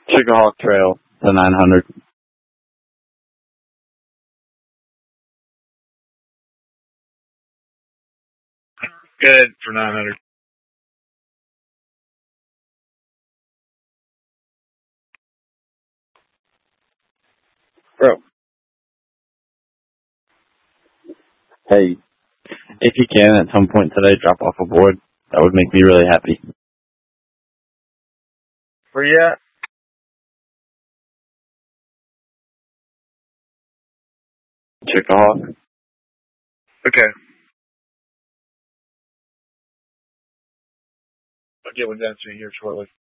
Chickahawk Trail to 900. Good for 900. Bro. Hey, if you can at some point today drop off a board, that would make me really happy. Where you at? Chickahawk. Okay. I'll get one down to you here shortly.